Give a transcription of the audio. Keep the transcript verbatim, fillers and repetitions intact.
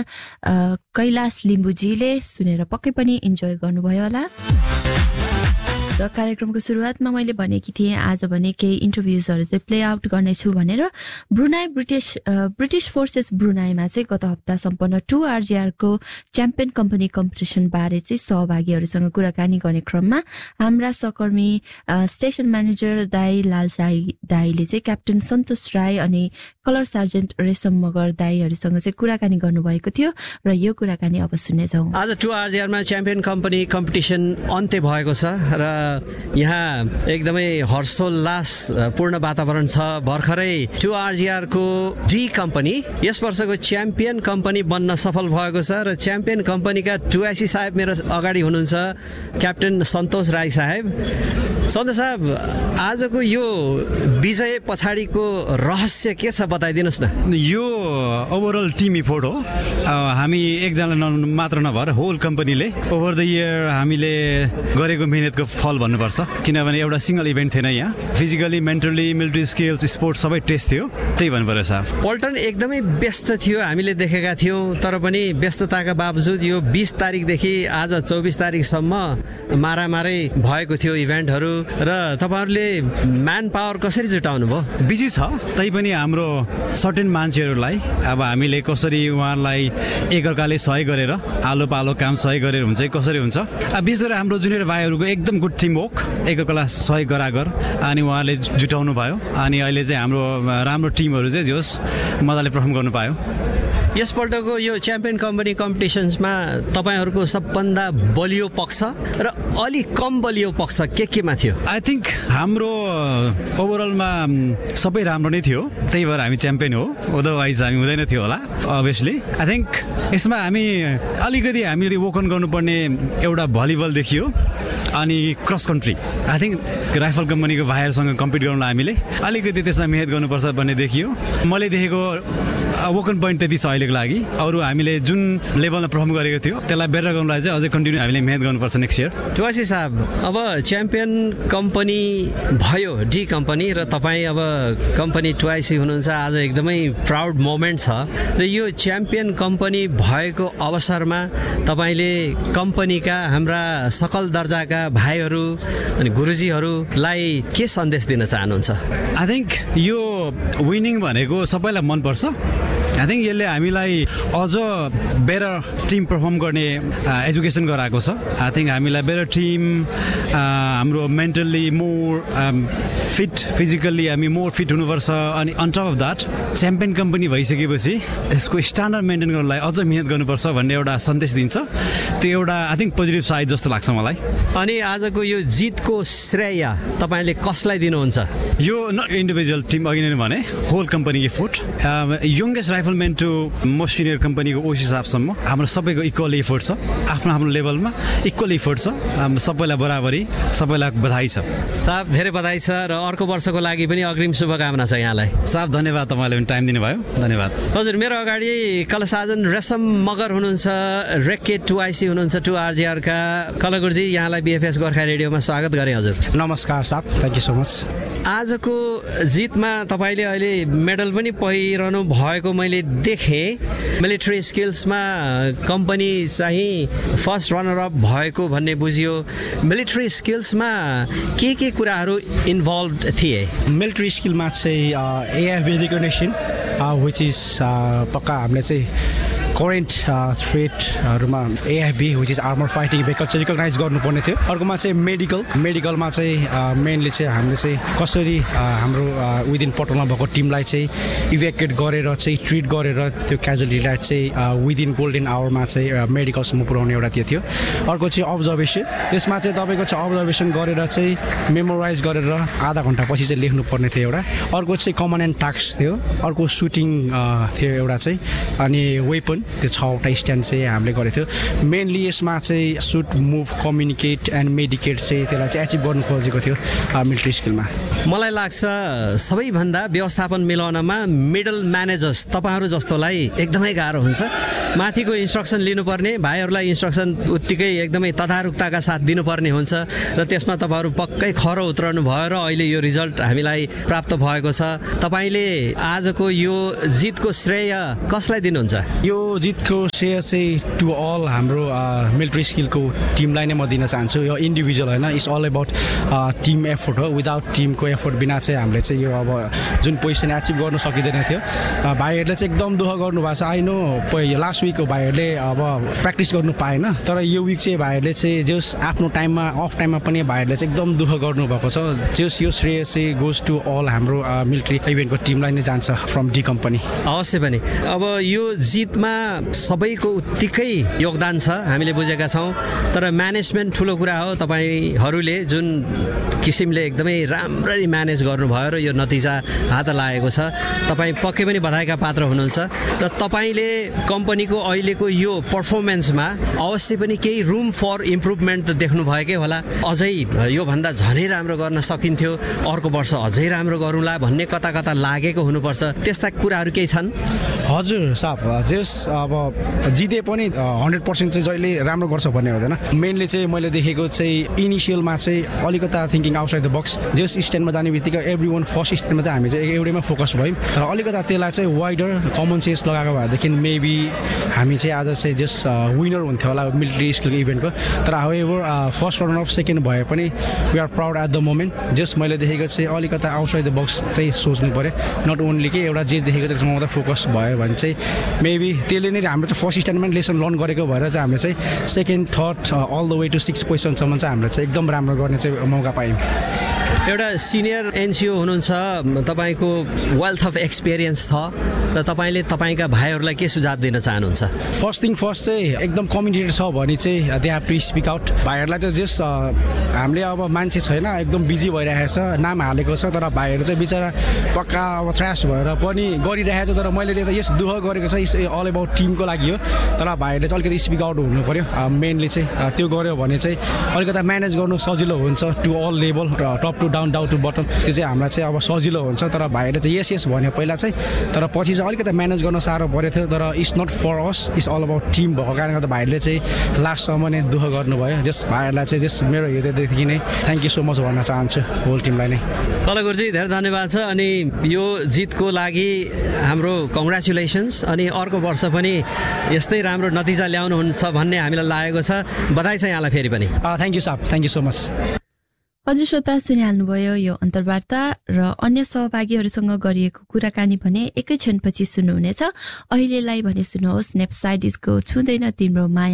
कैलाश लिम्बुजीले सुनेर पक्कै पनि इन्जोय गर्नुभयो होला। र कार्यक्रमको सुरुवातमा मैले भनेकी थिएँ आज भने केही इन्टरभ्युजहरू चाहिँ प्ले आउट गर्नेछु भनेर। ब्रुनाई ब्रिटिस ब्रिटिस फोर्सेस ब्रुनाईमा चाहिँ गत हप्ता सम्पन्न टु आरजिआरको च्याम्पियन कम्पनी कम्पिटिसन बारे चाहिँ सहभागीहरूसँग कुराकानी गर्ने क्रममा हाम्रा सहकर्मी स्टेसन म्यानेजर दाई लालसाई दाईले चाहिँ क्याप्टेन सन्तोष राई अनि कलर सार्जेन्ट रेशम मगर दाईहरूसँग चाहिँ कुराकानी गर्नुभएको थियो र यो कुराकानी अब सुन्नेछौँ। आज टु आरजिआरमा च्याम्पियन कम्पनी कम्पिटिसन अन्त्य भएको छ र यहाँ एकदमै हर्षोल्लास पूर्ण वातावरण छ। भर्खरै टु आरजिआरको डी कम्पनी यस वर्षको च्याम्पियन कम्पनी बन्न सफल भएको छ र च्याम्पियन कम्पनीका टुआइसी साहेब मेरो अगाडि हुनुहुन्छ, क्याप्टेन सन्तोष राई साहेब। सन्तोष साहेब, आजको यो विजय पछाडिको रहस्य के छ बताइदिनुहोस् न। यो ओभरअल टिम इफोर्ट हो। हामी एकजना मात्र नभएर होल कम्पनीले ओभर द इयर हामीले गरेको मेहनतको फल भन्नुपर्छ, किनभने एउटा सिंगल इभेन्ट थिएन यहाँ। Physically, mentally, military skills, sports सबै टेस्ट थियो, त्यही भन्नु पर्यो साहब। पल्टन एकदमै व्यस्त थियो, हामीले देखेका थियौँ, तर पनि व्यस्तताका बावजुद यो बिस तारिकदेखि आज चौबिस तारिकसम्म मारामारै भएको थियो इभेन्टहरू र तपाईँहरूले म्यान पावर कसरी जुटाउनु भयो? बिजी छ, तैपनि हाम्रो सर्टेन मान्छेहरूलाई अब हामीले कसरी उहाँहरूलाई एकअर्काले सहयोग गरेर आलो पालो काम सहयोग गरेर हुन्छ कसरी हुन्छ। विशेष गरेर हाम्रो जुनियर भाइहरूको एकदम गुड टिम वर्क, एकअर्कालाई सहयोग गरागर अनि उहाँले जुटाउनु भयो अनि अहिले चाहिँ हाम्रो राम्रो टिमहरू चाहिँ जोस् मजाले पर्फर्म गर्नु पायो। यसपल्टको यो च्याम्पियन कम्पनी कम्पिटिसन्समा तपाईँहरूको सबभन्दा बलियो पक्ष र अलि कम बलियो पक्ष के केमा थियो? आई थिङ्क हाम्रो ओभरअलमा सबै राम्रो नै थियो, त्यही भएर हामी च्याम्पियन हो, अदरवाइज हामी हुँदैन थियो होला अभियसली। आई थिङ्क यसमा हामी अलिकति हामीले वोकन गर्नुपर्ने एउटा भलिबल देखियो अनि cross country. I think rifle कम्पनीको भाइहरूसँग कम्पिट गर्नुलाई हामीले अलिकति त्यसमा मेहनत गर्नुपर्छ भन्ने देखियो। मैले देखेको वोकन पोइन्ट त्यति छ अहिलेको लागि। अरू हामीले जुन लेभलमा पर्फर्म गरेको थियो त्यसलाई बेटर गर्नुलाई चाहिँ अझै कन्टिन्यू हामीले मेहनत गर्नुपर्छ नेक्स्ट इयर। टुआइसी साहब, अब च्याम्पियन कम्पनी भयो डी कम्पनी र तपाईँ अब कम्पनी टुआइसी हुनुहुन्छ, आज एकदमै प्राउड मोमेन्ट छ र यो च्याम्पियन कम्पनी भएको अवसरमा तपाईँले कम्पनीका हाम्रा सकल दर्जाका भाइहरू अनि गुरुजीहरूलाई के सन्देश दिन चाहनुहुन्छ? आई थिङ्क यो विनिङ भनेको सबैलाई मनपर्छ। आई थिङ्क यसले हामीलाई अझ बेटर टिम पर्फर्म गर्ने एजुकेसन गराएको छ। आई थिङ्क हामीलाई बेटर टिम, हाम्रो मेन्टल्ली मोर फिट, फिजिकल्ली हामी मोर फिट हुनुपर्छ। अनि on top of that champion company भइसकेपछि यसको स्ट्यान्डर्ड मेन्टेन गर्नलाई अझ मिहिनेत गर्नुपर्छ भन्ने एउटा सन्देश दिन्छ। त्यो एउटा आई थिङ्क पोजिटिभ साइड जस्तो लाग्छ मलाई। अनि आजको यो जितको श्रेय तपाईँले कसलाई दिनुहुन्छ? यो नट इन्डिभिजुअल टिम, अघि नै भने whole company effort, youngest rifleman to most senior कम्पनीको ओसी साहबसम्म हाम्रो सबैको इक्वल एफोर्ट छ, आफ्नो आफ्नो लेभलमा इक्वल एफोर्ट छ। सबैलाई बराबरी, सबैलाई बधाई छ साहब, धेरै बधाई छ र अर्को वर्षको लागि पनि अग्रिम शुभकामना छ यहाँलाई। साहब धन्यवाद, तपाईँले पनि टाइम दिनुभयो, धन्यवाद। हजुर, मेरो अगाडि कलसाजन रेशम मगर हुनुहुन्छ, रेके टुआइसी हुनुहुन्छ टु आरजिआरका। कलगुरुजी, यहाँलाई बिएफएस गोर्खा रेडियोमा स्वागत गरेँ। हजुर नमस्कार साहब, थ्याङ्क यू सो मच। आजको जितमा तपाईँले अहिले मेडल पनि पाइरहनु भएको मैले देखेँ। मिलिट्री स्किल्समा कम्पनी चाहिँ फर्स्ट रनर अप भएको भन्ने बुझियो। मिलिट्री स्किल्समा के के कुराहरू इन्भल्भ थिए? मिलिट्री स्किलमा चाहिँ एएफबी रिकग्नेसन विच इज पक्का हामीले चाहिँ current थ्रेटहरूमा एएफबी which is armour fighting vehicle चाहिँ रिकगनाइज गर्नुपर्ने थियो। अर्कोमा चाहिँ मेडिकल, मेडिकलमा चाहिँ मेनली चाहिँ हामीले चाहिँ कसरी हाम्रो विदिन पटलमा भएको टिमलाई चाहिँ इभ्याकुएट गरेर चाहिँ ट्रिट गरेर त्यो क्याजुअलिटीलाई चाहिँ विदिन गोल्डन आवरमा चाहिँ मेडिकलसम्म पुऱ्याउने एउटा त्यो थियो। अर्को चाहिँ अब्जर्भेसन, यसमा चाहिँ तपाईँको चाहिँ अब्जर्भेसन गरेर चाहिँ मेमोराइज गरेर आधा घन्टा पछि चाहिँ लेख्नुपर्ने थियो एउटा। अर्को चाहिँ कमन एन्ड टास्क थियो। अर्को सुटिङ थियो एउटा चाहिँ, अनि वेपन त्यो छवटा स्ट्यान्ड चाहिँ हामीले गरेको थियो। मेनली यसमा चाहिँ suit, move, communicate and medkit चाहिँ त्यसलाई चाहिँ एचिभ गर्नु खोजेको थियो मिलिट्री स्किलमा। मलाई लाग्छ सबैभन्दा व्यवस्थापन मिलाउनमा मिडल म्यानेजर्स तपाईँहरू जस्तोलाई एकदमै गाह्रो हुन्छ। माथिको इन्स्ट्रक्सन लिनुपर्ने भाइहरूलाई इन्स्ट्रक्सन उत्तिकै एकदमै तदारुकताका साथ दिनुपर्ने हुन्छ र त्यसमा तपाईँहरू पक्कै खरो उत्रनु भयो र अहिले यो रिजल्ट हामीलाई प्राप्त भएको छ। तपाईँले आजको यो जितको श्रेय कसलाई दिनुहुन्छ? यो जितको श्रेय चाहिँ टु अल हाम्रो मिलिट्री स्किलको टिमलाई नै म दिन चाहन्छु। यो इन्डिभिजुअल होइन, it's all about team effort हो। विदाउट टिमको एफोर्ट बिना चाहिँ हामीले चाहिँ यो अब जुन पोजिसन एचिभ गर्न सकिँदैन थियो। भाइहरूले चाहिँ एकदम दुःख गर्नुभएको छ। आई नो लास्ट विक भाइहरूले अब प्र्याक्टिस गर्नु पाएन, तर यो विक चाहिँ भाइहरूले चाहिँ जस आफ्नो टाइममा अफ टाइममा पनि भाइहरूले चाहिँ एकदम दुःख गर्नुभएको छ। जस यो श्रेय चाहिँ गोज टु अल हाम्रो मिलिट्री इभेन्टको टिमलाई नै जान्छ फ्रम डी कम्पनी। अवश्य पनि अब यो जितमा सबैको उत्तिकै योगदान छ, हामीले बुझेका छौँ। तर म्यानेजमेन्ट ठुलो कुरा हो। तपाईँहरूले जुन किसिमले एकदमै राम्ररी म्यानेज गर्नुभयो र यो नतिजा हात लागेको छ, तपाईँ पक्कै पनि बधाईका पात्र हुनुहुन्छ। र तपाईँले कम्पनीको अहिलेको यो पर्फर्मेन्समा अवश्य पनि केही रुम फर इम्प्रुभमेन्ट देख्नुभएकै होला। अझै योभन्दा झनै राम्रो गर्न सकिन्थ्यो, अर्को वर्ष अझै राम्रो गरौँला भन्ने कता कता लागेको हुनुपर्छ। त्यस्ता कुराहरू केही छन्? हजुर साहब, जस अब जिते पनि हन्ड्रेड पर्सेन्ट चाहिँ जहिले राम्रो गर्छ भन्ने हुँदैन। मेनली चाहिँ मैले देखेको चाहिँ इनिसियलमा चाहिँ अलिकता थिङ्किङ आउटसाइड द बक्स। जस स्ट्यान्डमा जाने बित्तिकै एभ्री वान फर्स्ट स्ट्यान्डमा चाहिँ हामी चाहिँ एउटैमा फोकस भयौँ। तर अलिकता त्यसलाई चाहिँ वाइडर कमन सेन्स लगाएको भएदेखि मेबी हामी चाहिँ आज चाहिँ जस विनर हुन्थ्यो होला मिलिट्री स्किलको इभेन्टको। तर however first runner of second भए पनि we are proud at the moment. जस मैले देखेको चाहिँ अलिकता आउटसाइड द बक्स चाहिँ सोच्नु पऱ्यो, नट ओन्ली कि एउटा जे देखेको चाहिँ त्यसमा मात्रै फोकस भयो भने चाहिँ मेबी त्यसले नै हाम्रो चाहिँ फर्स्ट स्ट्यान्डमा लेसन लर्न गरेको भएर चाहिँ हामीले चाहिँ second third all the way to six पोजिसनसम्म चाहिँ हामीले चाहिँ एकदम राम्रो गर्ने चाहिँ मौका पायौँ। एउटा सिनियर एनसिओ हुनुहुन्छ, तपाईँको वेल्थ अफ एक्सपिरियन्स छ र तपाईँले तपाईँका भाइहरूलाई के सुझाव दिन चाहनुहुन्छ? फर्स्ट थिङ फर्स्ट चाहिँ एकदम कम्युनिकेटेड छ भने चाहिँ they have to speak out. भाइहरूलाई चाहिँ जस हामीले अब मान्छे छैन, एकदम बिजी भइरहेको छ, नाम हालेको छ, तर भाइहरू चाहिँ बिचरा पक्का अब थ्रास भएर पनि गरिरहेको छ। तर मैले त्यो त यस दुःख गरेको छ, इस अल अबाउट टिमको लागि हो। तर भाइहरूले चाहिँ अलिकति स्पिक आउट हुनु पऱ्यो। मेनली चाहिँ त्यो गऱ्यो भने चाहिँ अलिकता म्यानेज गर्नु सजिलो हुन्छ to all level, top to down down to bottom. त्यो चाहिँ हामीलाई चाहिँ अब सजिलो हुन्छ। तर भाइहरूले चाहिँ यस यस भन्यो पहिला चाहिँ, तर पछि चाहिँ अलिकति म्यानेज गर्न साह्रो परेको थियो। तर it's not for us, it's all about team भएको कारणले गर्दा भाइहरूले चाहिँ लास्टसम्म नै दुःख गर्नुभयो। जस भाइहरूलाई चाहिँ जस मेरो हृदयदेखि नै थ्याङ्क यू सो मच भन्न चाहन्छु होल टिमलाई नै। कल गुरुजी धेरै धन्यवाद छ। अनि यो जितको लागि हाम्रो कङ्ग्रेचुलेसन्स। अनि अर्को वर्ष पनि यस्तै राम्रो नतिजा ल्याउनुहुन्छ भन्ने हामीलाई लागेको छ। बधाई छ यहाँलाई फेरि पनि। थ्याङ्क यू साहब, थ्याङ्क यू सो मच। हजुर श्रोता, सुनिहाल्नुभयो यो अन्तर्वार्ता र अन्य सहभागीहरूसँग गरिएको कुराकानी भने एकै क्षणपछि सुन्नुहुनेछ। अहिलेलाई भने सुन्नुहोस् नेप्साइड इसको छुँदैन तिम्रो माया।